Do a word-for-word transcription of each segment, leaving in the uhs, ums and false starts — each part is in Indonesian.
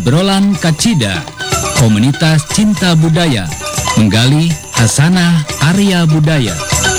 Obrolan Kacida, komunitas cinta budaya, menggali hasanah Arya budaya.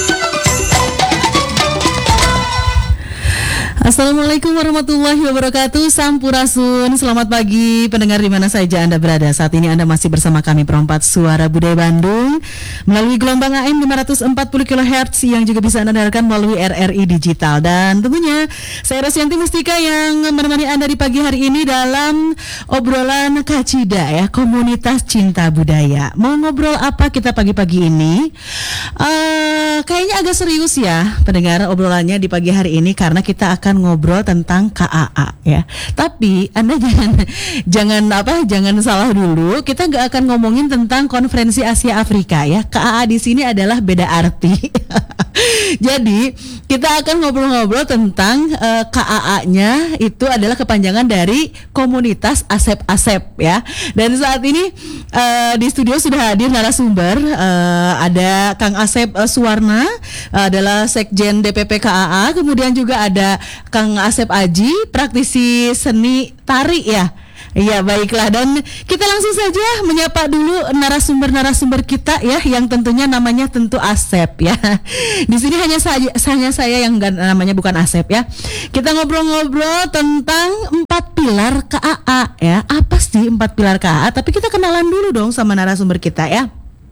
Assalamualaikum warahmatullahi wabarakatuh. Sampurasun, selamat pagi pendengar di mana saja Anda berada. Saat ini Anda masih bersama kami Perompat Suara Budaya Bandung melalui gelombang A M lima ratus empat puluh kilohertz yang juga bisa Anda dengarkan melalui R R I Digital. Dan tentunya saya Rosyanti Mustika yang menemani Anda di pagi hari ini dalam obrolan Kacida ya, komunitas cinta budaya. Mau ngobrol apa kita pagi-pagi ini? Uh, kayaknya agak serius ya pendengar obrolannya di pagi hari ini, karena kita akan ngobrol tentang K A A ya. Tapi Anda jangan jangan apa jangan salah dulu. Kita nggak akan ngomongin tentang Konferensi Asia Afrika ya. K A A di sini adalah beda arti. Jadi kita akan ngobrol-ngobrol tentang uh, K A A-nya itu adalah kepanjangan dari Komunitas Asep-Asep ya. Dan saat ini uh, di studio sudah hadir narasumber, uh, ada Kang Asep uh, Suwarna, uh, adalah Sekjen D P P K A A, kemudian juga ada Kang Asep Aji, praktisi seni tari ya. Iya, baiklah, dan kita langsung saja menyapa dulu narasumber-narasumber kita ya, yang tentunya namanya tentu Asep ya. Di sini hanya saya, hanya saya yang gak, namanya bukan Asep ya. Kita ngobrol-ngobrol tentang empat pilar K A A ya. Apa sih empat pilar K A A? Tapi kita kenalan dulu dong sama narasumber kita ya.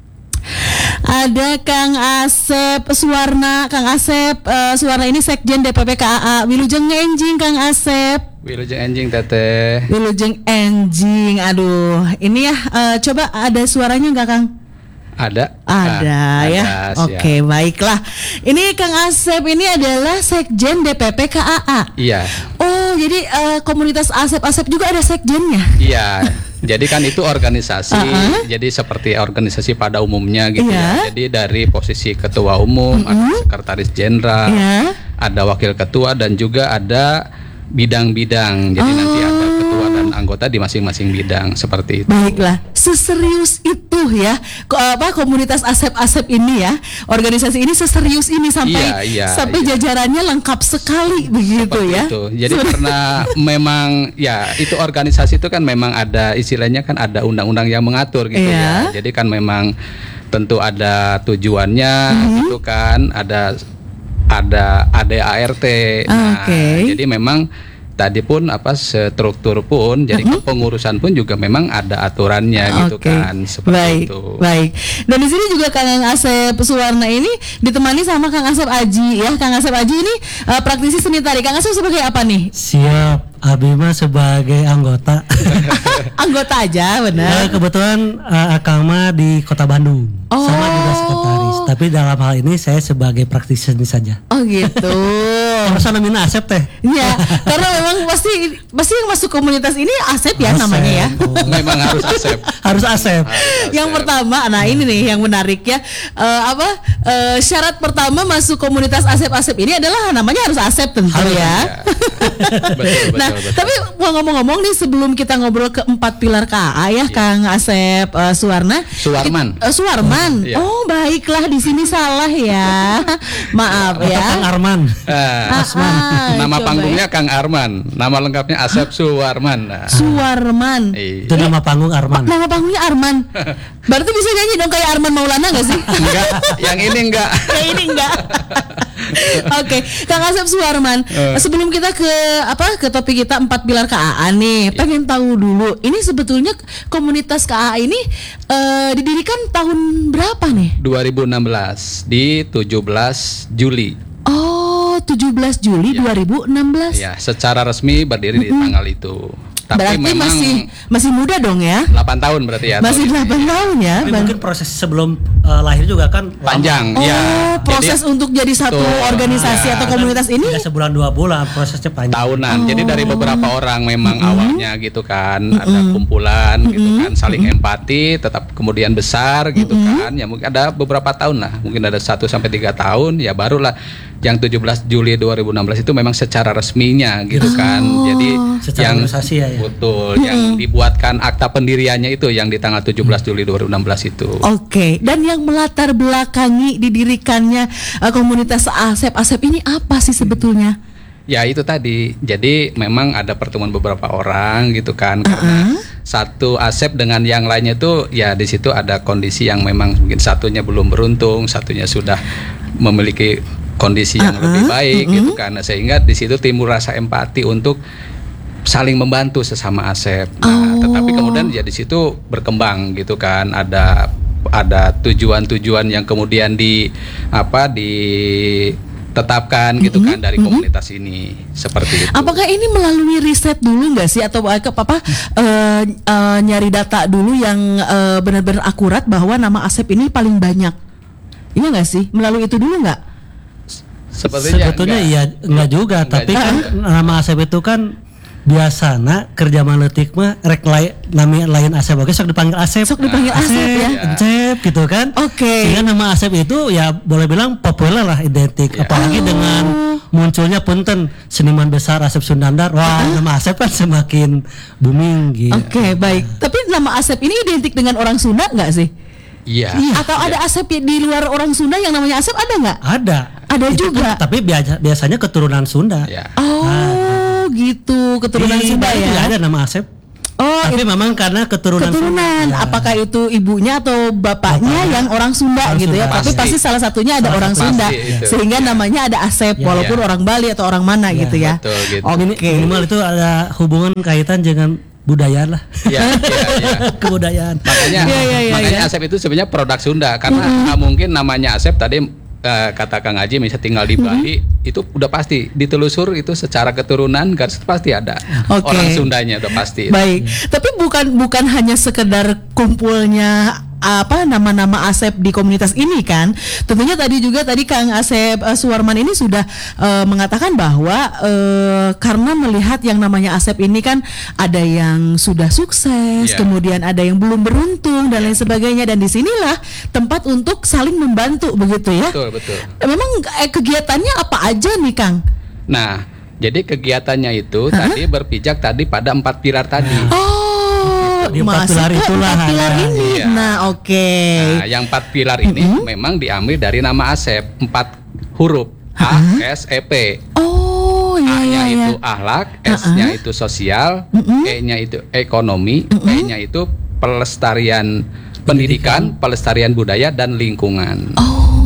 Ada Kang Asep Suwarna. Kang Asep uh, Suwarna ini Sekjen D P P K A A. Wilujeng enjing Kang Asep. Wilujeng enjing teteh. Wilujeng enjing. Aduh, ini ya uh, coba ada suaranya nggak Kang? Ada. Ada ah, ya. Oke, okay, baiklah. Ini Kang Asep ini adalah Sekjen D P P K A A. Iya. Oh, jadi uh, komunitas Asep-Asep juga ada sekjennya. Iya. Jadi kan itu organisasi, uh-uh. jadi seperti organisasi pada umumnya gitu yeah. ya. Jadi dari posisi ketua umum, uh-uh. ada sekretaris jenderal, yeah. ada wakil ketua, dan juga ada bidang-bidang. Jadi oh. nanti ada ketua dan anggota di masing-masing bidang, seperti itu. Baiklah, seserius itu ya, Ko, apa komunitas Asep-Asep ini ya, organisasi ini seserius ini sampai iya, iya, sampai iya. jajarannya lengkap sekali begitu seperti ya. Itu. Jadi karena memang ya itu organisasi itu kan memang ada istilahnya kan ada undang-undang yang mengatur gitu iya. ya. Jadi kan memang tentu ada tujuannya mm-hmm. gitu kan, ada ada A D A R T. Nah, okay. jadi memang tadi pun apa struktur pun, jadi uh-huh. kepengurusan pun juga memang ada aturannya okay. gitu kan, seperti baik, itu. Baik. Dan di sini juga Kang Asep Suwarna ini ditemani sama Kang Asep Aji ya. Kang Asep Aji ini uh, praktisi seni tari. Kang Asep sebagai apa nih? Siap. Abi mah sebagai anggota. Anggota aja, benar. Ya, kebetulan uh, Akang mah di Kota Bandung. Oh. Sama juga sekretaris. Tapi dalam hal ini saya sebagai praktisi seni saja. Oh gitu. Harus namanya Asep teh. Iya, karena memang pasti pasti yang masuk komunitas ini Asep ya Asep. Namanya ya. Oh. Memang harus Asep. Harus Asep. Yang pertama, nah ini nih yang menarik ya. Uh, apa uh, syarat pertama masuk komunitas Asep-Asep ini adalah namanya harus Asep tentu harus, ya. ya. betul, betul, nah, betul. tapi mau ngomong-ngomong nih sebelum kita ngobrol ke empat pilar K A A ya, ya. Kang Asep uh, Suwarna. Suwarman. Uh, Suwarman. Ya. Oh, baiklah, di sini salah ya. Maaf ya. Kang Arman. Uh, Asman. Ah, nama coba. panggungnya Kang Arman. Nama lengkapnya Asep Suwarman. Nah. Suwarman. Iya. Itu nama panggung Arman. Nama panggungnya Arman. Berarti bisa nyanyi dong kayak Arman Maulana gak sih? Enggak, yang ini enggak. Yang ini enggak. Oke, okay. Kang Asep Suwarman. Uh. Sebelum kita ke apa ke topik kita empat pilar K A A nih, yeah. pengen tahu dulu. Ini sebetulnya komunitas K A A ini uh, didirikan tahun berapa nih? dua ribu enam belas di tujuh belas Juli. Oh, tujuh belas Juli yeah. dua ribu enam belas. Ya, secara resmi berdiri mm-hmm. di tanggal itu. Tapi berarti memang masih masih muda dong ya? delapan tahun berarti ya. Masih delapan tahun ya. Tapi mungkin proses sebelum uh, lahir juga kan panjang. Oh, ya. proses jadi, untuk jadi satu tuh, organisasi ya, atau komunitas ini tidak sebulan dua bulan, prosesnya panjang. Tahunan. Oh. Jadi dari beberapa orang memang mm-hmm. awalnya gitu kan, mm-hmm. ada kumpulan mm-hmm. gitu kan, saling mm-hmm. empati, tetap kemudian besar gitu mm-hmm. kan. Ya mungkin ada beberapa tahun lah, mungkin ada satu sampai tiga tahun, ya barulah yang tujuh belas Juli dua ribu enam belas itu memang secara resminya gitu oh. kan. Jadi secara yang organisasi ya, ya. Betul, hmm. yang dibuatkan akta pendiriannya itu yang di tanggal tujuh belas Juli dua ribu enam belas itu. Oke, okay. Dan yang melatar belakangi didirikannya uh, komunitas Asep-Asep ini apa sih sebetulnya? Ya itu tadi, jadi memang ada pertemuan beberapa orang gitu kan, uh-uh. karena satu Asep dengan yang lainnya itu ya di situ ada kondisi yang memang mungkin satunya belum beruntung, satunya sudah memiliki kondisi yang uh-uh, lebih baik uh-uh. gitu kan. Sehingga di situ timbul rasa empati untuk saling membantu sesama Asep. Nah, oh. tetapi kemudian ya di situ berkembang gitu kan, ada ada tujuan-tujuan yang kemudian di apa ditetapkan gitu kan dari komunitas ini seperti itu. Apakah ini melalui riset dulu nggak sih atau apa uh, uh, nyari data dulu yang uh, benar-benar akurat bahwa nama Asep ini paling banyak? Iya nggak sih? Melalui itu dulu nggak? Sepertinya sebetulnya enggak. iya enggak juga, enggak tapi juga. Kan nama Asep itu kan biasana kerja maletik mah rek lain nami lain Asep oke sok dipanggil Asep sok dipanggil nah, Asep, Asep ya Asep gitu kan. Oke. Okay. Sehingga nama Asep itu ya boleh bilang populer lah, identik ya. Apalagi oh. dengan munculnya punten seniman besar Asep Sundandar, wah uh-huh. nama Asep kan semakin booming gitu. Oke okay, baik. Tapi nama Asep ini identik dengan orang Sunda nggak sih? Iya. Atau ya. Ada Asep di luar orang Sunda yang namanya Asep, ada nggak? Ada. Ada itu juga. Pun, tapi biasa, biasanya keturunan Sunda. Ya. Oh. Nah, gitu, keturunan di, Sunda ya. Tidak ada nama Asep. Oh, tapi itu, memang karena keturunan. Keturunan, ya. Apakah itu ibunya atau bapaknya, bapaknya yang orang Sunda orang gitu Sunda. Ya? Pasti. Tapi pasti salah satunya ada salah orang Sunda, itu. Sehingga ya. Namanya ada Asep, ya, walaupun ya. Orang Bali atau orang mana ya. Gitu ya. Betul, gitu. Oh, okay. Minimal itu ada hubungan kaitan dengan budaya lah. Ya, ya, ya. Kebudayaan. Makanya, ya, ya, ya, makanya ya. Asep itu sebenarnya produk Sunda karena mm-hmm. mungkin namanya Asep tadi. Uh, kata Kang Aji misalnya tinggal di Bali mm-hmm. itu udah pasti ditelusur itu secara keturunan garis pasti ada okay. orang Sundanya udah pasti. Baik, itu. Tapi bukan bukan hanya sekedar kumpulnya apa nama-nama Asep di komunitas ini kan. Tentunya tadi juga tadi Kang Asep uh, Suwarman ini sudah uh, mengatakan bahwa uh, karena melihat yang namanya Asep ini kan ada yang sudah sukses, yeah. kemudian ada yang belum beruntung dan lain sebagainya, dan disinilah tempat untuk saling membantu begitu ya. Betul, betul. Memang eh, kegiatannya apa aja nih Kang? Nah, jadi kegiatannya itu uh-huh. tadi berpijak tadi pada empat pilar tadi. Oh. Di empat pilar itulah. Empat pilar ini. Iya. Nah, oke. Okay. Nah, yang empat pilar ini mm-hmm. memang diambil dari nama Asep, empat huruf A, uh-huh. S, E, P. Oh, iya A-nya iya. itu akhlak, uh-huh. S-nya itu sosial, mm-hmm. E-nya itu ekonomi, mm-hmm. P-nya itu pelestarian pendidikan, pelestarian budaya dan lingkungan.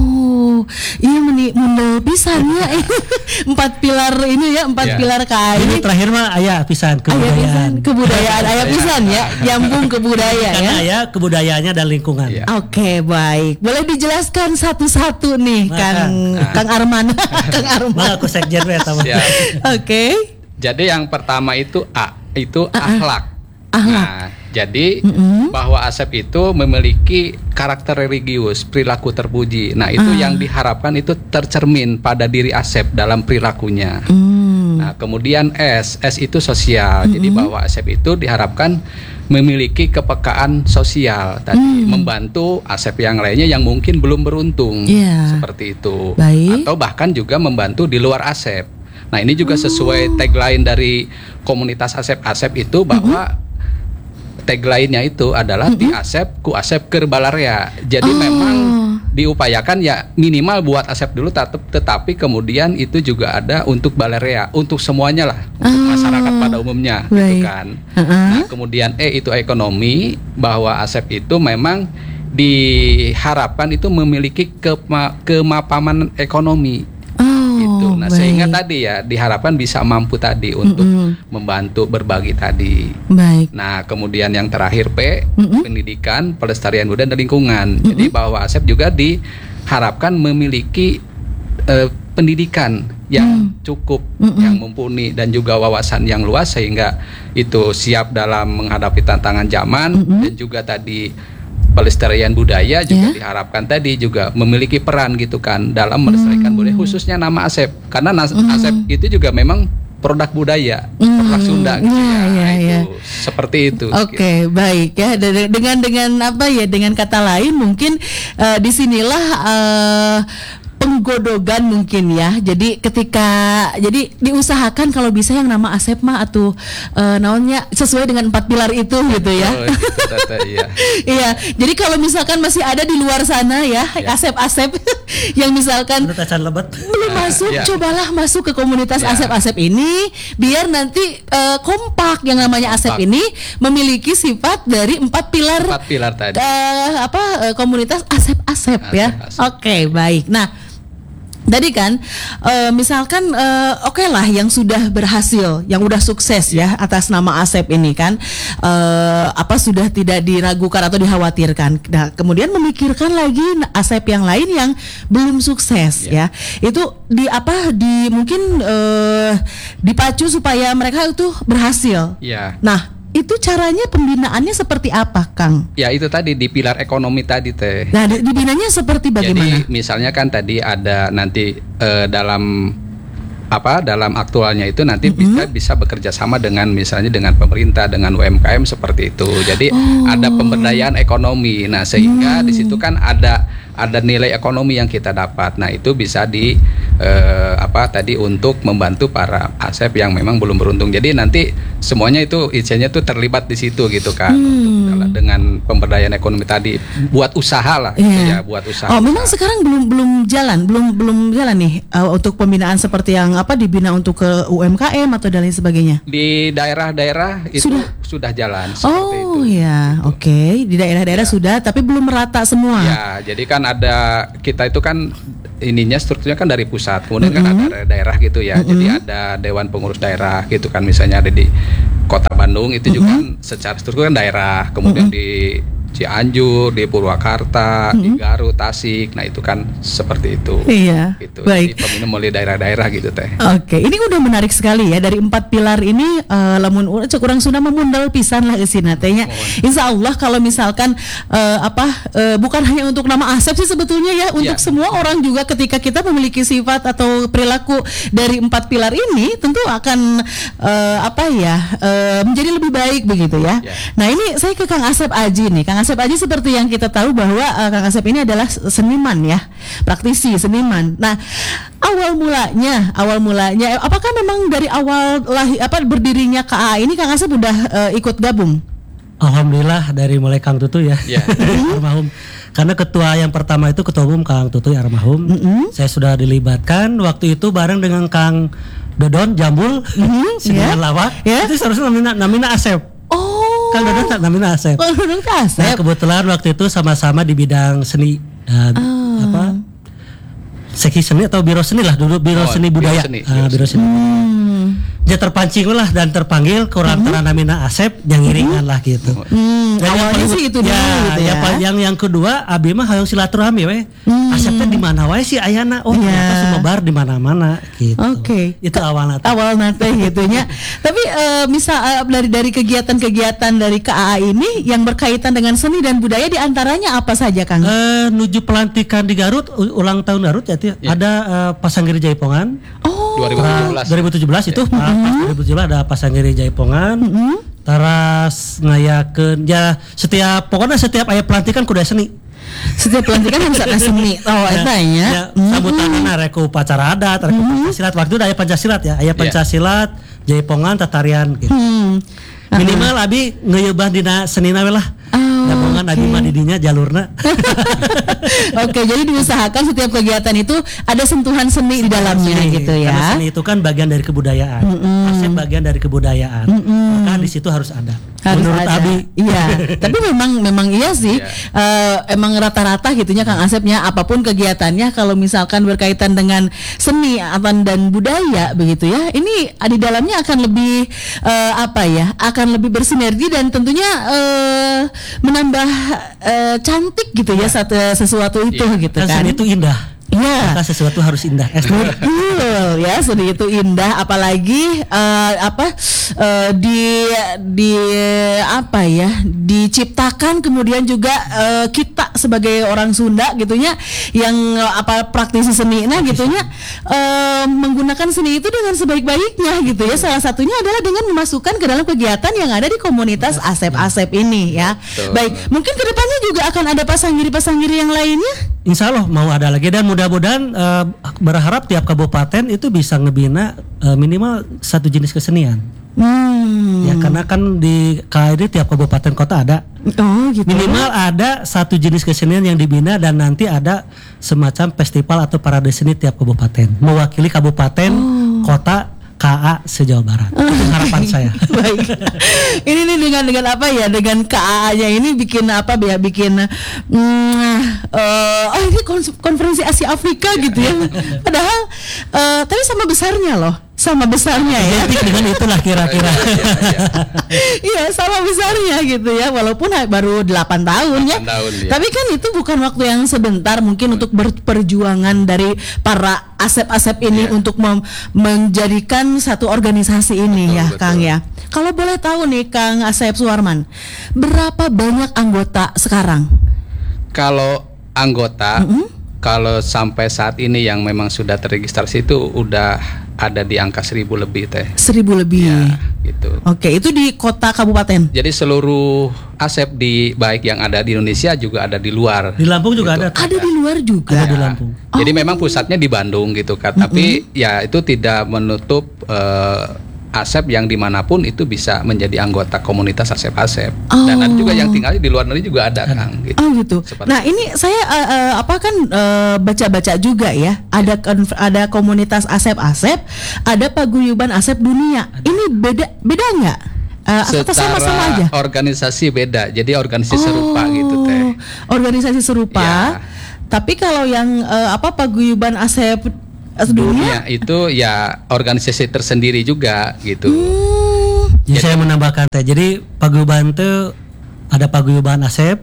Oh, iya meni mundel pisan ya. Empat pilar ini ya, empat yeah. pilar kain. Ini terakhir mah ayah pisan kebudayaan. Ayah pisan kebudayaan, ayah pisan ya, nyambung ke budaya karena ya. ya kebudayaannya dan lingkungan. Yeah. Oke, okay, baik. Boleh dijelaskan satu-satu nih, nah, Kang nah. Kang Arman. Kang Arman. Malah aku sekjen ya, Oke. Okay. Jadi yang pertama itu A, itu uh-uh. akhlak. Akhlak. Nah, jadi mm-hmm. bahwa Asep itu memiliki karakter religius, perilaku terpuji. Nah, itu uh. yang diharapkan itu tercermin pada diri Asep dalam perilakunya. Mm. Nah, kemudian S, S itu sosial. Mm-hmm. Jadi bahwa Asep itu diharapkan memiliki kepekaan sosial tadi, mm. membantu Asep yang lainnya yang mungkin belum beruntung. Yeah. Seperti itu. Baik. Atau bahkan juga membantu di luar Asep. Nah, ini juga sesuai tagline dari komunitas Asep-Asep itu bahwa mm-hmm. tagline-nya itu adalah mm-hmm. di Asep ku Asep keur balarea. Jadi oh. memang diupayakan ya minimal buat Asep dulu tetap, tetapi kemudian itu juga ada untuk balarea, untuk semuanya lah, untuk oh. masyarakat pada umumnya gitu kan. Uh-huh. Nah, kemudian E itu ekonomi, bahwa Asep itu memang diharapkan itu memiliki kema- kemapanan ekonomi. Gitu. Nah, baik. Sehingga tadi ya diharapkan bisa mampu tadi untuk mm-hmm. membantu berbagi tadi. Baik. Nah, kemudian yang terakhir P, mm-hmm. pendidikan, pelestarian budaya dan lingkungan. Mm-hmm. Jadi bahwa Asep juga diharapkan memiliki uh, pendidikan yang mm. cukup, mm-hmm. yang mumpuni dan juga wawasan yang luas sehingga itu siap dalam menghadapi tantangan zaman mm-hmm. dan juga tadi pelestarian budaya juga yeah. diharapkan tadi juga memiliki peran gitu kan dalam melestarikan mm. budaya, khususnya nama Asep karena nas- mm. Asep itu juga memang produk budaya, mm. produk Sunda gitu yeah, ya, yeah, itu yeah. seperti itu. Oke, okay, gitu. Baik ya. Dengan dengan apa ya? Dengan kata lain mungkin uh, disinilah uh, penggodogan mungkin ya. Jadi ketika jadi diusahakan kalau bisa yang nama Asep mah atau uh, naonnya sesuai dengan empat pilar itu gitu ya. Oh, gitu, iya. Iya. Jadi kalau misalkan masih ada di luar sana ya, ya. Asep-Asep yang misalkan lebat. belum masuk, Ya. cobalah masuk ke komunitas Ya. Asep-Asep ini, biar nanti eh, kompak. Yang namanya Asep Kompak. ini memiliki sifat dari empat pilar, Empat pilar tadi. eh, apa eh, komunitas Asep-Asep ya. Asep-Asep. Oke, baik. Nah, tadi kan, eh, misalkan eh, oke lah yang sudah berhasil, yang udah sukses ya atas nama Asep ini kan, eh, apa sudah tidak diragukan atau dikhawatirkan. Nah, kemudian memikirkan lagi Asep yang lain yang belum sukses ya. Itu di apa di mungkin eh, dipacu supaya mereka itu berhasil. Ya. Nah, itu caranya pembinaannya seperti apa, Kang? Ya itu tadi di pilar ekonomi tadi teh. Nah, di- dibinanya seperti bagaimana? Jadi misalnya kan tadi ada nanti eh, dalam apa dalam aktualnya itu nanti kita bisa bekerja sama dengan misalnya dengan pemerintah, dengan U M K M seperti itu. Jadi ada pemberdayaan ekonomi. Nah sehingga di situ kan ada ada nilai ekonomi yang kita dapat. Nah itu bisa di eh, apa tadi untuk membantu para Asep yang memang belum beruntung. Jadi nanti semuanya itu isinya tuh terlibat di situ gitu kan. Untuk dengan pemberdayaan ekonomi tadi buat usaha lah gitu Iya. ya, buat usaha. Oh, memang sekarang belum belum jalan, belum belum jalan nih uh, untuk pembinaan seperti yang apa dibina untuk ke U M K M atau dan lain sebagainya. Di daerah-daerah itu Sudah? sudah, jalan seperti Oh itu. ya, oke. Di daerah-daerah Ya. sudah, tapi belum merata semua. Ya, jadi kan ada kita itu kan ininya strukturnya kan dari pusat, kemudian kan ada daerah gitu ya. Jadi ada dewan pengurus daerah gitu kan, misalnya ada di Kota Bandung itu juga kan secara struktur kan daerah, kemudian di Cianjur, di Purwakarta, di Garut, Tasik. Nah, itu kan seperti itu. Iya. Gitu. Baik. Jadi pembina mulai daerah-daerah gitu teh. Oke, ini udah menarik sekali ya, dari empat pilar ini eh, lamun urang cek urang Sunda memundal pisan lah eusina teh nya. Insya Allah kalau misalkan eh, apa eh, bukan hanya untuk nama Asep sih sebetulnya ya, untuk Ya. semua orang juga ketika kita memiliki sifat atau perilaku dari empat pilar ini tentu akan eh, apa ya eh, menjadi lebih baik begitu ya. Ya. Nah, ini saya ke Kang Asep Aji nih. Kang Asep Aji seperti yang kita tahu bahwa uh, Kang Asep ini adalah seniman ya, praktisi seniman. Nah, awal mulanya, awal mulanya, eh, apakah memang dari awal lah apa berdirinya K A ini Kang Asep udah uh, ikut gabung? Alhamdulillah dari mulai Kang Tutu ya, Ya. almarhum. Karena ketua yang pertama itu ketua umum Kang Tutu almarhum. Saya sudah dilibatkan waktu itu bareng dengan Kang Dodon Jambul, seniman ya. lawak. Ya. Itu seharusnya namina, namina Asep. Oh, Kang Dodon tak namina Asep. oh, Kang Nah, Asep. kebetulan waktu itu sama-sama di bidang seni dan Ah. apa? Seksi seni atau biro seni lah dulu, biro Oh, seni biro budaya. seni, Ah, biro biro seni. Hmm. Dia terpancing lah dan terpanggil ke orang Mm-hmm. tara namina Asep yang ngiringan lah gitu. Hmm, Dan yang awalnya paling- sih itu dulu ya, gitu ya. yang pa- yang yang kedua abi mah hayang silaturahmi we. Asep teh di mana wae sih ayana? Oh, Ya. ternyata sumebar di mana-mana gitu. Oke. Itu awalnya. teh. awal nanti gitunya. Tapi eh, misal eh, dari dari kegiatan-kegiatan dari K A ini yang berkaitan dengan seni dan budaya diantaranya apa saja, Kang? Eh, nuju pelantikan di Garut, u- ulang tahun Garut ya, Tia. Ya. Ada eh, Pasanggiri Jaipongan. Oh, dua ribu tujuh belas. dua ribu tujuh belas itu pas dua ribu tujuh belas ada Pasanggiri Jaipongan. Taras ngayakeun ya setiap pokoknya setiap aya pelantikan kudu aya seni. setiap pelantikan harus ada seni. Oh, eta ya, nya. sambutanna rek upacara adat, rek Pancasilat. Waktu itu aya Pancasilat ya, aya Pancasilat, Jaipongan, tatarian gitu. Hmm. Minimal abi ngeuyeubah dina senina we lah. Oh, Gabungan abi mah didinya jalurna. Oke, jadi diusahakan setiap kegiatan itu ada sentuhan seni di dalamnya Seni. gitu Karena ya. seni itu kan bagian dari kebudayaan. Asep bagian dari kebudayaan. Maka di situ harus ada. Harus Menurut ada. Abi. Iya, tapi memang memang iya sih. Iya. Eh, emang rata-rata gitunya Kang Asepnya apapun kegiatannya kalau misalkan berkaitan dengan seni atau dan budaya begitu ya. Ini di dalamnya akan lebih eh, apa ya? Akan lebih bersinergi dan tentunya eh, menambah eh, cantik gitu ya satu sesuatu itu Iya. gitu Dan kan. seni itu indah. Iya. Maka sesuatu harus indah. Betul ya, seni itu indah, apalagi eh, apa eh, di di apa ya diciptakan kemudian juga eh, kita sebagai orang Sunda gitunya yang eh, apa praktisi seni nah gitunya eh, menggunakan seni itu dengan sebaik-baiknya gitu ya. Salah satunya adalah dengan memasukkan ke dalam kegiatan yang ada di komunitas Asep-Asep ini ya. Betul. Baik, mungkin kedepannya juga akan ada pasanggiri-pasanggiri yang lainnya. Insya Allah mau ada lagi dan mudah-mudahan eh, berharap tiap kabupaten itu bisa ngebina eh, minimal satu jenis kesenian. Hmm. Ya karena kan di K A I D tiap kabupaten kota ada. Oh gitu. Minimal ada satu jenis kesenian yang dibina dan nanti ada semacam festival atau parade seni tiap kabupaten mewakili kabupaten, Oh. kota, K A se-Jawa Barat. Itu harapan saya. Baik. Ini nih dengan dengan apa ya? Dengan K A A-nya ini bikin apa ya? Bikin mm, uh, oh ini kon- konferensi Asia Afrika gitu ya. Padahal uh, tapi sama besarnya loh. Sama besarnya ya. Identik dengan itulah kira-kira. Iya, sama besarnya gitu ya. Walaupun ha- baru delapan tahun ya. delapan tahun, ya. Tapi kan itu bukan waktu yang sebentar mungkin untuk berperjuangan dari para asep-asep ini Iya. untuk mem- menjadikan satu organisasi ini Betul, ya, betul. Kang ya. Kalau boleh tahu nih Kang Asep Suwarman, berapa banyak anggota sekarang? Kalau anggota, kalau sampai saat ini yang memang sudah terregistrasi itu udah ada di angka seribu lebih teh. Seribu lebih. Ya, gitu. Oke, itu di kota kabupaten. Jadi seluruh asep di baik yang ada di Indonesia juga ada di luar. Di Lampung juga ada. Ada di luar juga. Ada di Lampung. Jadi memang pusatnya di Bandung gitu kan. Tapi ya itu tidak menutup eh, asep yang dimanapun itu bisa menjadi anggota komunitas asep-asep. Dan ada juga yang tinggal di luar negeri juga ada, Kang. Gitu. Oh gitu. Seperti Nah ini saya uh, uh, apa kan uh, baca-baca juga ya. Ada konf- ada komunitas asep-asep, ada paguyuban asep dunia. Ini beda beda nggak? Uh, atau sama-sama aja? Organisasi beda. Jadi organisasi serupa gitu teh. Organisasi serupa. Ya. Tapi kalau yang uh, apa paguyuban asep uh, dunia? Dunia itu ya organisasi tersendiri juga gitu. Hmm, Ya, saya menambahkan teh. Jadi paguyuban itu ada paguyuban asep,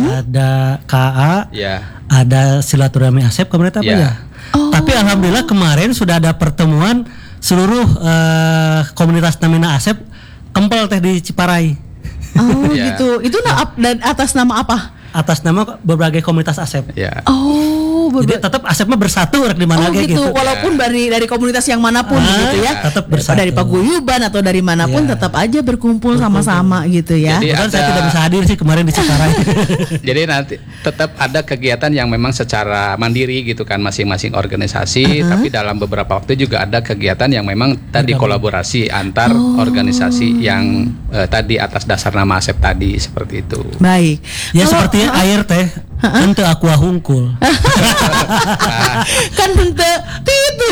ada K A, Ya. ada silaturahmi asep kemarin apa Ya. ya? Tapi alhamdulillah kemarin sudah ada pertemuan seluruh eh, komunitas Namina Asep kempel teh di Ciparai oh Ya. gitu. Itu na- ap- dan atas nama apa? atas nama berbagai komunitas Asep. Ya. Oh, Jadi berba- tetap Asep mah bersatu rek di mana Oh ge gitu, gitu. walaupun dari dari komunitas yang manapun Ah, gitu ya, tetap bersatu. dari paguyuban atau dari manapun Ya. tetap aja berkumpul sama-sama gitu ya. Jadi Kebetulan saya ada- tidak bisa hadir sih kemarin di Ciparai. Jadi nanti tetap ada kegiatan yang memang secara mandiri gitu kan masing-masing organisasi, tapi dalam beberapa waktu juga ada kegiatan yang memang tadi kolaborasi antar organisasi yang eh, tadi atas dasar nama Asep tadi seperti itu. Baik. Ya Kalau- seperti air teh, ente aku hungkul. kan tente itu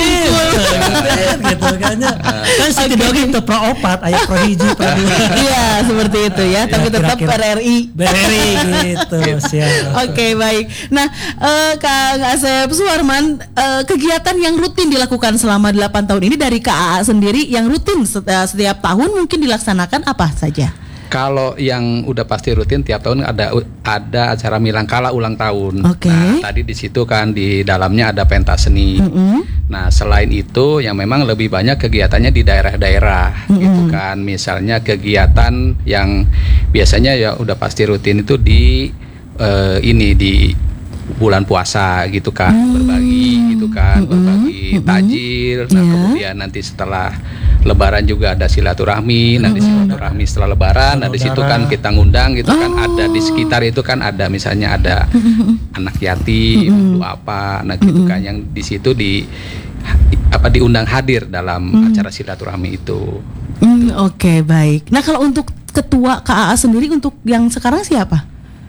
gitu kan ya. Kan setidaknya itu pro opat, aya pro hiji, pro dua. Iya seperti itu ya, tapi Ya, tetap kira-kira. R R I. B R I gitu, siap. Oke baik. Nah eh, Kang Asep Suwarman, eh, kegiatan yang rutin dilakukan selama delapan tahun ini dari K A A sendiri yang rutin set- eh, setiap tahun mungkin dilaksanakan apa saja? Kalau yang udah pasti rutin tiap tahun ada ada acara Milangkala ulang tahun. Oke. Nah, tadi di situ kan di dalamnya ada pentas seni. Nah, selain itu yang memang lebih banyak kegiatannya di daerah-daerah gitu kan. Misalnya kegiatan yang biasanya ya udah pasti rutin itu di eh, ini di bulan puasa gitu kan, berbagi gitu kan, berbagi takjil. Nah, Iya. kemudian nanti setelah Lebaran juga ada silaturahmi, nanti silaturahmi setelah Lebaran, nah di situ kan kita ngundang gitu kan, ada di sekitar itu kan ada misalnya ada anak yatim, atau apa, nah gitu kan yang di situ di apa diundang hadir dalam acara silaturahmi itu. Hmm, Oke baik. Nah kalau untuk ketua K A A sendiri untuk yang sekarang siapa?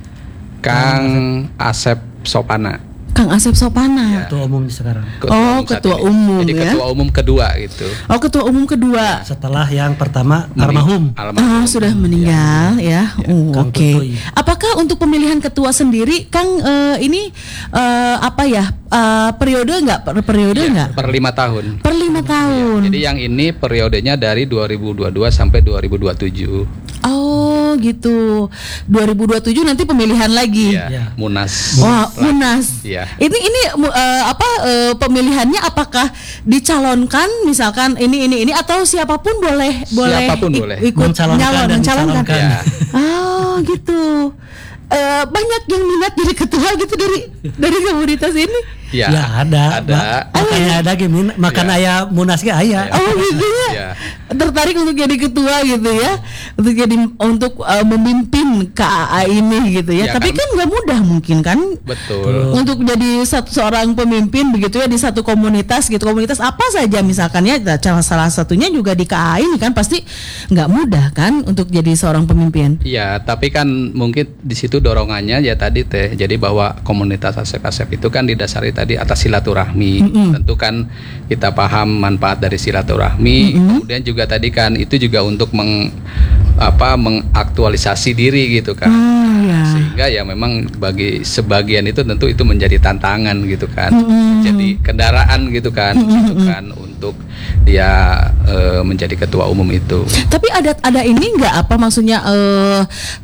Kang Asep Sopana. Kang Asep Sopana. Ketua umum sekarang. Oh, umum saat ketua ini. umum Jadi ya. ketua umum kedua gitu. Oh ketua umum kedua. Setelah yang pertama almarhum. Almarhum. Oh sudah meninggal ya. Oh, Kang Oke. Tutui. Apakah untuk pemilihan ketua sendiri, Kang eh, ini eh, apa ya eh, periode nggak? Per periode Ya, nggak? per lima tahun. Per lima tahun. Jadi yang ini periodenya dari dua ribu dua puluh dua sampai dua ribu dua puluh tujuh. Oh gitu. dua ribu dua puluh tujuh nanti pemilihan lagi. Iya, Ya. Munas. Wah, Munas. Iya. Ini ini mu- eh, apa eh, pemilihannya apakah dicalonkan misalkan ini ini ini atau siapapun boleh boleh Siapapun ik- boleh. ikut Mencalonkan nyalon dan mencalonkan. dicalonkan. Ya. Oh, gitu. Eh, banyak yang minat jadi ketua gitu dari dari komunitas ini. Ya, Ya ada. ada. Ma- Makanya ada gini, makan Ya. ayah munas ge aya. Oh gitu ya. Ya. Tertarik untuk jadi ketua gitu ya, untuk jadi untuk uh, memimpin K A A ini gitu ya. Ya, Tapi kan? kan nggak mudah mungkin kan Betul. untuk jadi satu seorang pemimpin begitu ya di satu komunitas gitu. Komunitas apa saja misalkan ya, salah satunya juga di K A A ini kan pasti nggak mudah kan untuk jadi seorang pemimpin. Iya, tapi kan mungkin di situ dorongannya ya tadi teh. Jadi bahwa komunitas Asep-Asep itu kan didasari tadi atas silaturahmi. Mm-mm. Tentu kan kita paham manfaat dari silaturahmi. Mm-mm. Kemudian juga tadi kan itu juga untuk meng apa mengaktualisasi diri gitu kan. Oh, ya. Sehingga ya memang bagi sebagian itu tentu itu menjadi tantangan gitu kan. Mm-mm. Jadi kendaraan gitu kan, gitu kan untuk dia eh, menjadi ketua umum itu. Tapi ada ada ini nggak apa maksudnya eh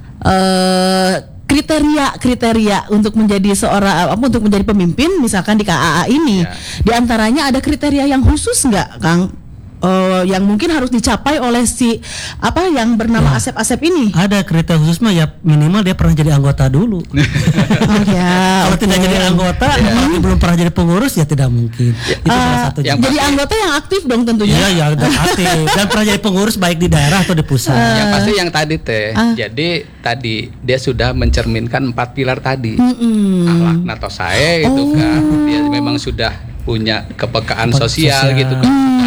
eh, kriteria kriteria untuk menjadi seorang apa untuk menjadi pemimpin misalkan di K A A ini. Ya. Di antaranya ada kriteria yang khusus nggak, Kang? Eh, yang mungkin harus dicapai oleh si apa yang bernama Asep-Asep ini. Ada kriteria khusus mah ya minimal dia pernah jadi anggota dulu. Oh ya. Kalau oke. tidak jadi anggota, apalagi belum pernah jadi pengurus ya tidak mungkin. Itu salah Eh, satu. yang jadi pasti- anggota yang aktif dong tentunya. Iya ya dan aktif dan pernah jadi pengurus baik di daerah atau di pusat. Yang pasti yang tadi teh. Ah. Jadi tadi dia sudah mencerminkan empat pilar tadi. Mm-mm. Akhlak nato sae gitu Oh. kan. Dia memang sudah punya kepekaan Kepekaan sosial, sosial. gitu kan. Hmm.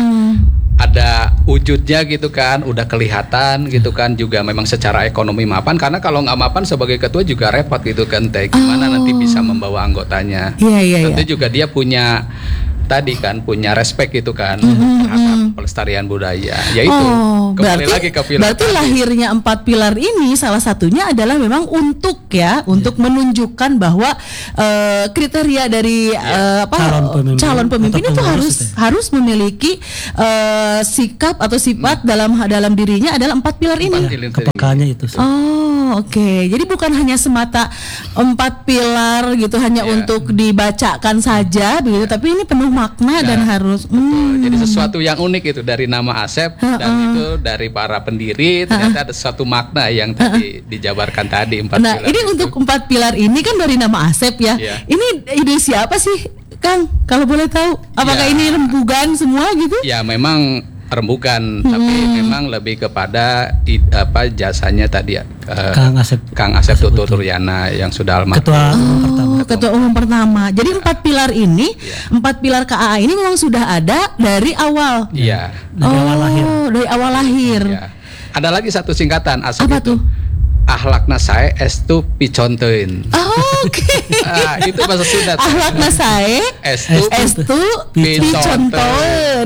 Ada wujudnya gitu kan, udah kelihatan gitu kan, juga memang secara ekonomi mapan, karena kalau nggak mapan sebagai ketua juga repot gitu kan teh. Gimana Oh. nanti bisa membawa anggotanya? Iya iya iya. Tentu juga dia punya tadi kan punya respect gitu kan terhadap pelestarian budaya. Yaitu Oh, kembali berarti, lagi ke pilar berarti tadi. lahirnya empat pilar ini salah satunya adalah memang untuk ya untuk menunjukkan bahwa eh, kriteria dari eh, apa Calon pemimpin calon pemimpin atau itu pengurus harus itu ya. harus memiliki eh, sikap atau sifat dalam dalam dirinya adalah empat pilar ini. Empat pilar tadi. Kepekaannya itu. sih. Oh, oke. Jadi bukan hanya semata empat pilar gitu hanya Iya. untuk dibacakan saja begitu, tapi ini penuh makna Nah, dan harus Betul. hmm. Jadi sesuatu yang unik itu dari nama Asep dan itu dari para pendiri ternyata ada satu makna yang tadi dijabarkan tadi empat Nah, pilar ini itu. untuk empat pilar ini kan dari nama Asep ya. Iya. Ini ide siapa sih, Kang? Kalau boleh tahu, apakah Ya. ini rembugan semua gitu? Ya memang rembukan, tapi memang lebih kepada i- apa jasanya tadi ya eh, Kang Asep. Kang Asep Tutu Turyana yang sudah almarhum. Ketua umum pertama. Oh, ketua umum pertama. Jadi empat pilar ini, Iya. empat pilar K A A ini memang sudah ada dari awal. Iya. Dari awal lahir. Oh, dari awal lahir. Ya. Ada lagi satu singkatan Asep Apa itu. tuh? Ahlakna sae estu piconteun. Oh, oke. Ah, itu bahasa Sunda. tuh. Ahlakna sae Estu estu Piconteun. piconteun.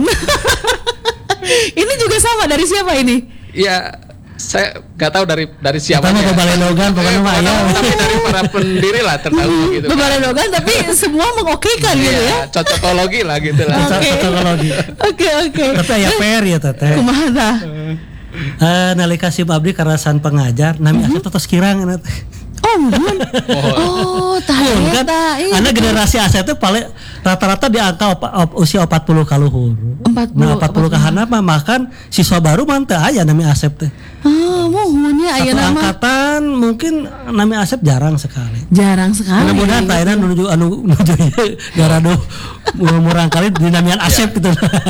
Ini juga sama dari siapa ini? Ya, saya nggak tahu dari dari siapa. Pertama Babalai Logan, pokoknya mah ya. Tapi dari para pendiri lah terdahulu gitu. kan. Bebalai Logan, tapi semua mengokekan gitu ya. Iya, cocokologi lah gitu lah. Oke. Cocokologi. Oke oke. Tapi aya P R ya teteh. Kumaha tah? Eh nalika si abdi karasan pengajar nami Asep tos kirang enak. Oh, mun. Oh, tah Mun kan eta. Iya. ana generasi Asep teh paling rata-rata di angka opa- op- usia empat puluh kaluhur. empat puluh, Nah empat puluh ka handap mah makan siswa baru mah teu aya nami Asep teh. Oh, mohon ya aya Satu nama. angkatan mungkin nami Asep jarang sekali. Jarang sekali. Mudah-mudahan tak enak menuju anu menuju garado murang kali dinamian Asep gitu.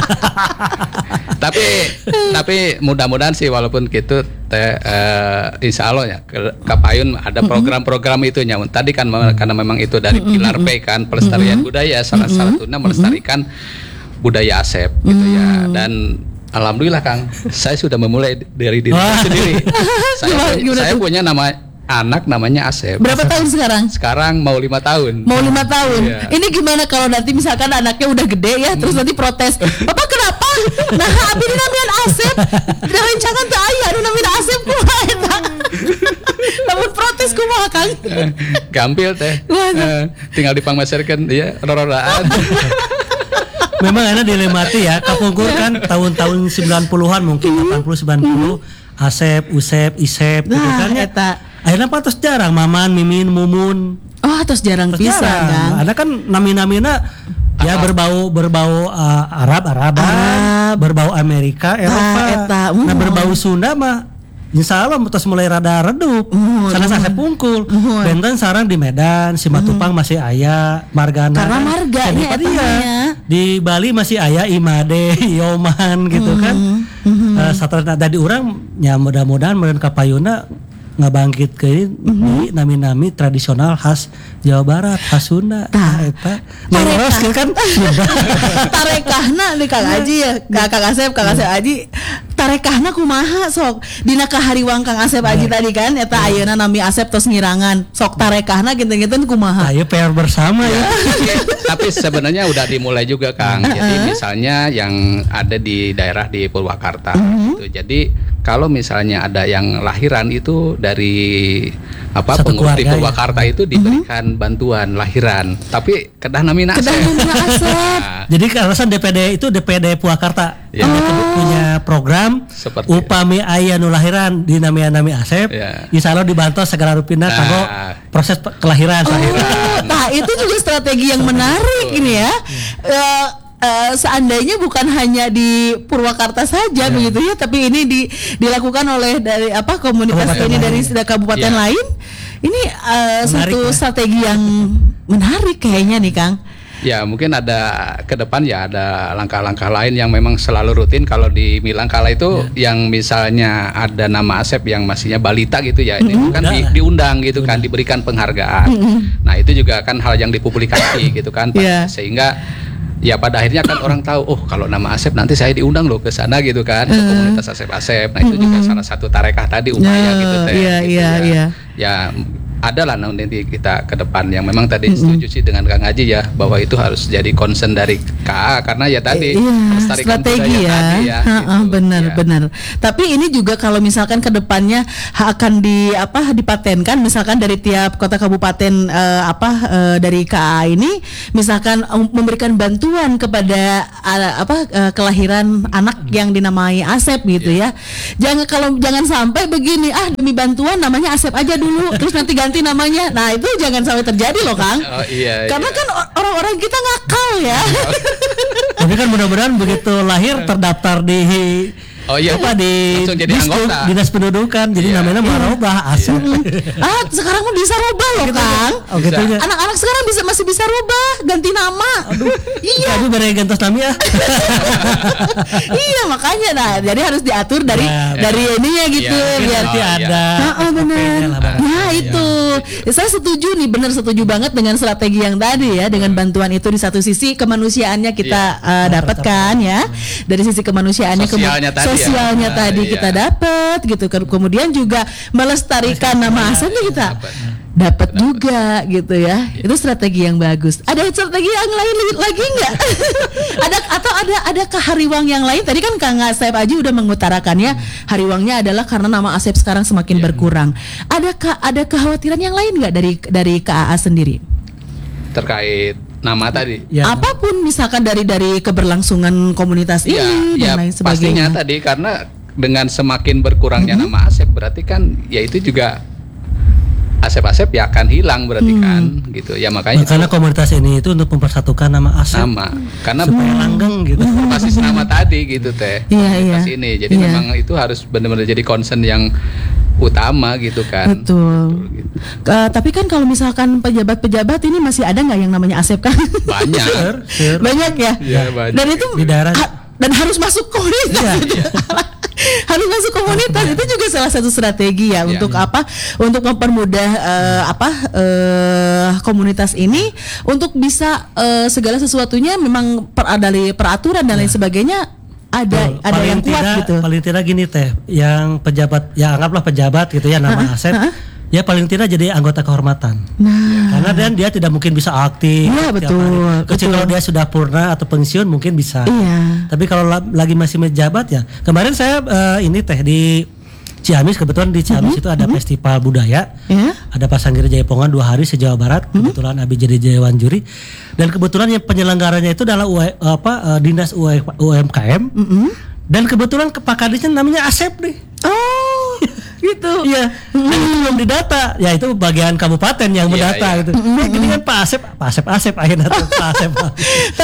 tapi tapi mudah-mudahan sih walaupun gitu teh eh, insya Allah ya ke, Kapayun ada program-program itu nyamun. Tadi kan me- karena memang itu dari pilar P kan pelestarian budaya salah satunya melestarikan budaya Asep gitu ya. Dan alhamdulillah Kang, saya sudah memulai dari diri Wah. saya sendiri. saya Gimana- punya- gimana saya tuh? punya nama anak namanya Asep. Berapa tahun sekarang? Sekarang mau lima tahun. Mau lima tahun. Iya. Ini gimana kalau nanti misalkan anaknya udah gede ya, terus nanti protes, Bapak kenapa? Nah, abdi namanya Asep. Rencangan tuh aya anu namanya Asep kumaha eta. Namun protes kumaha Kang? Gampil teh. Waduh. Eh, tinggal dipangmaserkeun ya rororaan. Memang enak dilemati ya. Kapungkur kan tahun-tahun sembilan puluhan mungkin delapan puluh sembilan puluh Asep, Usep, Isep gitu Nah, kan ya. eta. Akhirnya apa terus jarang Maman, Mimin, Mumun. Oh, terus jarang Terus pisan jarang. Kang. Ada kan nami-namina ya berbau berbau uh, Arab Araban, Arab. berbau Amerika, Eropa. eta, Nah, uh. berbau Sunda mah insya Allah terus mulai rada redup. Oh, Sana oh. saya pungkul. Oh. Benten sarang di Medan, Simatupang masih aya, Margana. Karena marganya Jadi, eta iya. ya. Di Bali masih aya Imade, Yoman gitu kan. Uh, Satrana tadi orang ya mudah-mudahan meureun kapayuna ngabangkit ke mm-hmm. nami-nami tradisional khas Jawa Barat, khas Sunda. Tah. Eta. Ngeros kan. Tarekahna di Kang Aji ya, Kang Asep, Kang Asep Aji. Tarekahna kumaha sok? Dina kahariwang Kang Asep Aji tadi kan eta ayeuna nami Asep tos ngirangan. Sok tarekahna gitu-gitu kumaha? Ayo P R bersama ya. Tapi sebenarnya udah dimulai juga Kang. Jadi misalnya yang ada di daerah di Purwakarta gitu. Jadi kalau misalnya ada yang lahiran itu dari apa Satu pengurus di keluarga, Purwakarta ya? itu diberikan bantuan lahiran. Tapi kedah nami Asep. Kedah nami Asep. Jadi alasan D P D itu D P D Purwakarta Ya. yang punya program Seperti upami aya nu lahiran di nami-nami Asep, Ya. insya Allah dibantu segala rupina Nah. kanggo proses pe- kelahiran. Oh, nah itu juga strategi yang menarik ini ya. Eh, eh, seandainya bukan hanya di Purwakarta saja begitu ya, tapi ini di, dilakukan oleh dari apa komunitas Kabupaten ini lain. dari setiap kabupaten Ya. lain. Ini eh, Menarik, satu ya. strategi yang menarik kayaknya nih Kang. Ya mungkin ada ke depan ya ada langkah-langkah lain yang memang selalu rutin. Kalau di Milangkala itu yang misalnya ada nama Asep yang masihnya balita gitu ya, ini kan di- diundang gitu kan, diberikan penghargaan. Nah itu juga kan hal yang dipublikasi gitu kan, Pak. Iya. Sehingga ya pada akhirnya kan orang tahu, oh kalau nama Asep nanti saya diundang loh ke sana gitu kan, ke komunitas Asep-Asep. Nah itu juga salah satu tarekah tadi upaya Nah, gitu teh. iya, gitu iya, ya. iya. Ya ada lah nanti kita ke depan yang memang tadi setuju sih dengan Kang Haji ya bahwa itu harus jadi concern dari K A karena ya tadi Iya, melestarikan strategi budaya ya, tadi ya, Ha-ha, gitu. benar Ya. benar. Tapi ini juga kalau misalkan kedepannya akan di apa dipatenkan, misalkan dari tiap kota kabupaten eh, apa eh, dari K A ini, misalkan um, memberikan bantuan kepada eh, apa eh, kelahiran anak yang dinamai Asep gitu ya. Jangan kalau jangan sampai begini, ah demi bantuan namanya Asep aja dulu, terus nanti ganti namanya. Nah itu jangan sampai terjadi loh Kang. Oh, iya, Karena iya. kan o- orang-orang kita ngakal ya. Tapi kan mudah-mudahan begitu lahir terdaftar di Oh iya, apa di langsung jadi Dispuk, anggota. dinas pendudukan, jadi Iya. namanya Marobah Asep. Ah sekarang mah bisa rubah loh Kang. Oh gitu Bisa. ya. Anak-anak sekarang bisa masih bisa rubah ganti nama. Aduh. Iya. Aduh bere gantos nami ya. Iya makanya nah jadi harus diatur dari Ya, dari ininya gitu Iya, biar Nanti Oh, iya. ada. Heeh, benar. Oke-nya lah, barang. Nah itu saya setuju nih, benar setuju banget dengan strategi yang tadi ya, dengan bantuan itu di satu sisi kemanusiaannya kita eh, dapatkan ya, dari sisi kemanusiaannya kemu- Sosialnya tadi ya. sosialnya Nah, tadi iya. kita dapat gitu. Ke- kemudian juga melestarikan nama Asepnya kita Dapat. dapat juga gitu ya. Itu strategi yang bagus. Ada strategi yang lain lagi nggak? Ada atau ada ada hariwang yang lain? Tadi kan Kang Asep Aji udah mengutarakannya, hariwangnya adalah karena nama Asep sekarang semakin berkurang. Ada ada kekhawatiran yang lain nggak dari dari K A A sendiri? Terkait nama tadi. Ya. Apapun misalkan dari dari keberlangsungan komunitas Ya, ini ya dan lain pastinya sebagainya. tadi karena dengan semakin berkurangnya nama Asep berarti kan ya itu juga Asep-Asep ya akan hilang berarti kan gitu. Ya makanya Makanya komunitas ini itu untuk mempersatukan nama Asep nama karena supaya langgeng gitu. basis nama tadi gitu teh. Iya, komunitas iya. ini. Jadi Iya. memang itu harus benar-benar jadi concern yang utama gitu kan. Betul. gitu. Eh, tapi kan kalau misalkan pejabat-pejabat ini masih ada nggak yang namanya Asep kan? Banyak. Sure. Banyak ya. Iya, banyak. Dan itu Di daerah- ha- dan harus masuk komunitas. Iya, gitu. Harus masuk komunitas itu juga salah satu strategi ya Iya. untuk apa? Untuk mempermudah eh, apa eh, komunitas ini untuk bisa eh, segala sesuatunya memang per, dari peraturan dan lain sebagainya ada Betul. ada Paling yang kuat tidak, gitu. Paling tidak gini teh, yang pejabat, ya anggaplah pejabat gitu ya nama Ha-ha, Asep, ha-ha. ya paling tidak jadi anggota kehormatan. Nah, Karena dan dia tidak mungkin bisa aktif. Iya, tiap betul, hari. Kecuali betul. kalau dia sudah purna atau pensiun mungkin bisa. iya. Tapi kalau la- lagi masih menjabat ya, kemarin saya eh, ini teh di Ciamis, kebetulan di Ciamis itu ada festival budaya. Ya. Ada Pasanggiri Jaipongan dua hari se-Jawa Barat. Kebetulan Abi jadi Jayawan juri. Dan kebetulan yang penyelenggaranya itu adalah U, apa eh, Dinas U, U M K M. Dan kebetulan Pak Kadisnya namanya Asep nih. Oh, gitu. Iya, dan itu belum didata. Ya itu bagian kabupaten yang Iya, mendata iya. gitu. Eh, gini kan Pak Asep, Pak Asep Asep akhirnya tuh, Pak Asep. Tapi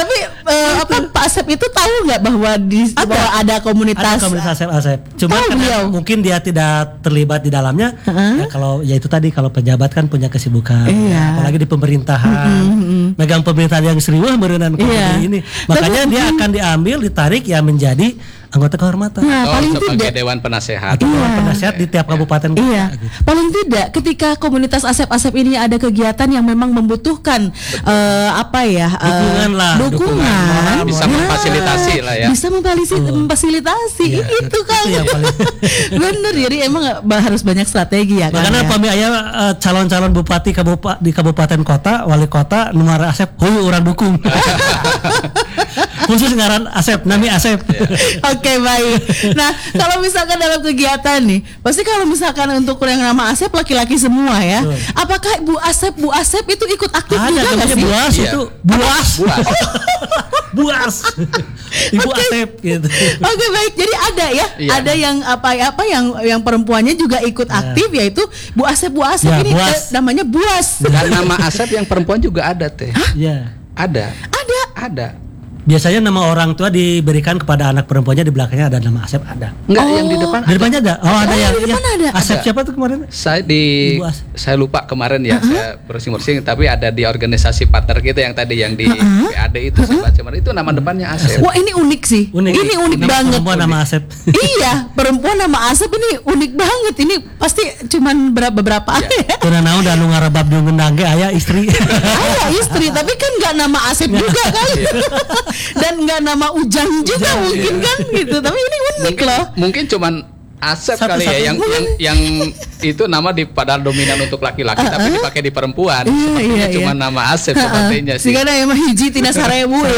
eh, apa Pak Asep itu tahu nggak bahwa di Ada. bahwa ada komunitas? Ada komunitas Asep-Asep. Cuma Tahu karena beliau. mungkin dia tidak terlibat di dalamnya. Heeh. Ya kalau ya itu tadi kalau pejabat kan punya kesibukan. Iya. Apalagi di pemerintahan. Megang pemerintahan yang serius berenang Iya. ini. Makanya Tapi- dia akan diambil, ditarik ya menjadi anggota kehormatan. Nah, Atau paling sebagai tidak. dewan penasehat. Atau dewan penasehat di tiap kabupaten. Iya, paling tidak ketika komunitas Asep-Asep ini ada kegiatan yang memang membutuhkan eh, apa ya? eh, Dukungan lah, dukungan, dukungan. Bisa Ya, memfasilitasi lah ya. Bisa memfasilitasi, memfasilitasi Iya, itu itu kan. yang paling- Bener, jadi emang ba- harus banyak strategi ya kan. Makanya ya? pami aya eh, calon-calon bupati kabupa, di kabupaten kota, wali kota, nomor Asep, huy orang dukung. Khusus ngaran Asep, nami Asep. Oke, baik. Nah, kalau misalkan dalam kegiatan nih, pasti kalau misalkan untuk yang nama Asep laki-laki semua ya. Betul. Apakah Bu Asep, Bu Asep itu ikut aktif Ada juga nggak namanya sih? buas Iya. itu, buas. Buas. Buas. Ibu Oke. Asep gitu. Oke, baik. Jadi ada ya, Iya. ada yang apa apa yang yang perempuannya juga ikut aktif yaitu Bu Asep, Bu Asep Ya, ini Buas. eh, namanya Buas. Dan nama Asep yang perempuan juga ada teh. Iya. Ada. Ada. Ada. Biasanya nama orang tua diberikan kepada anak perempuannya, di belakangnya ada nama Asep, ada. Enggak, Oh. yang di depan Di depannya ada. Oh, ada Oh, yang di depan iya. ada. Asep Ada. siapa tuh kemarin? saya di Ibu As- saya lupa kemarin ya, saya browsing-browsing, tapi ada di organisasi partner kita yang tadi yang di P A D itu saya baca kemarin, itu nama depannya Asep. Wah, ini unik sih. Unik. Ini unik Nama banget. Perempuan nama Asep. Iya, perempuan nama Asep ini unik banget. Ini pasti cuman berapa beberapa ya. Karena naon dan nu ngarebab di ngendang ge aya istri. Ada istri, tapi kan nggak nama Asep juga kan, dan nggak nama Ujang juga mungkin kan gitu. Tapi ini unik Mungkin, loh. mungkin cuman Asep Satu-satu. kali ya yang, yang yang itu nama di padahal dominan untuk laki-laki tapi dipakai di perempuan. Iya, Sepertinya iya, cuma iya. nama Asep sepertinya sih. Sehingga emang hiji tina sarebu ya.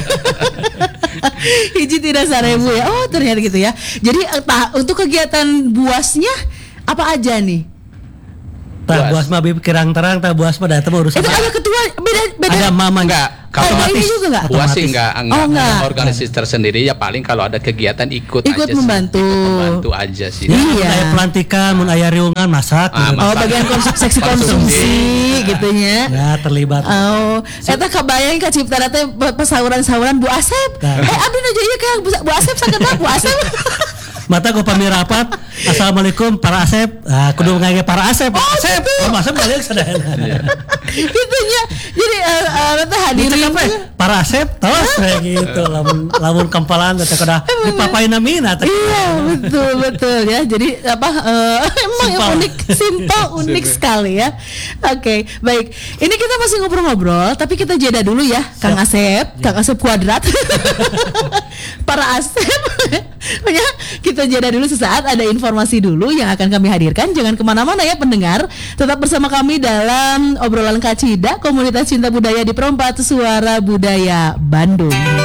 Hiji tina sarebu ya. Oh, ternyata gitu ya. Jadi eh, tah, untuk kegiatan buasnya apa aja nih? Tah Buas. buas mah bib kirang terang, tah buas mah datang urusan. Itu ada ketua beda beda. Ada mama Enggak, kalau Ada ini juga nggak? buas sih Otomatis. enggak, enggak, Oh, enggak. ada organisasi tersendiri ya, paling kalau ada kegiatan ikut, Ikut aja membantu. sih. Ikut membantu aja sih. Ya, Iya. aya pelantikan, mun aya riungan masak. Ah, gitu. Oh, bagian konsum- seksi konsumsi gitunya. Ya terlibat. Oh, eta kabayang ka ciptana teh pesauran-sauran Bu Asep. Nah. Eh, abdi nu ieu kayak Bu Bu Asep sakeuna Bu Asep. Mata ku pami rapat. Assalamualaikum para Asep. Ah, kudu ngage para Asep. Asep. Oh, Asep balik sadayana. Gitunya. Jadi eh eh, teh hadirin Apa? Para Asep tos kayak gitu. Lamun lamun kempalan teh kada dipapaina mina teh. Iya, betul betul ya. Jadi apa eh, emang yang Simpel. unik, simpel, unik sekali ya. Oke, baik. Ini kita masih ngobrol-ngobrol, tapi kita jeda dulu ya, Kang Asep, Kang Asep Kuadrat. Para Asep. Ya, kita jeda dulu sesaat, ada informasi dulu yang akan kami hadirkan. Jangan kemana-mana ya pendengar. Tetap bersama kami dalam obrolan Kacida, Komunitas Cinta Budaya di Perempat Suara Budaya Bandung.